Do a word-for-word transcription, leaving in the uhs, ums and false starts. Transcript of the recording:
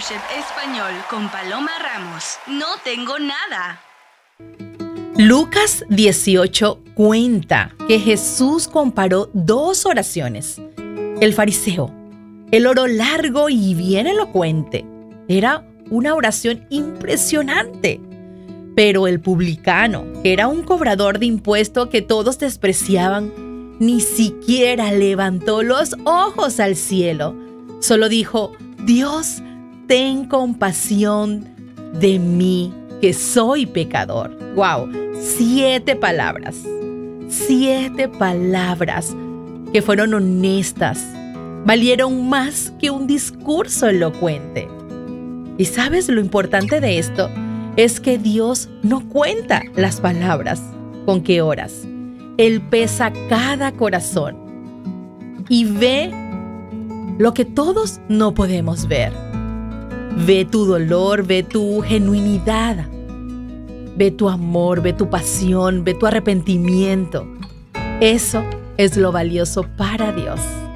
Fellowship Español con Paloma Ramos. No tengo nada. Lucas dieciocho cuenta que Jesús comparó dos oraciones. El fariseo, el oro largo y bien elocuente, era una oración impresionante. Pero el publicano, que era un cobrador de impuestos que todos despreciaban, ni siquiera levantó los ojos al cielo. Solo dijo: Dios, ten compasión de mí, que soy pecador. ¡Wow! Siete palabras. Siete palabras que fueron honestas. Valieron más que un discurso elocuente. ¿Y sabes lo importante de esto? Es que Dios no cuenta las palabras con que oras. Él pesa cada corazón y ve lo que todos no podemos ver. Ve tu dolor, ve tu genuinidad, ve tu amor, ve tu pasión, ve tu arrepentimiento. Eso es lo valioso para Dios.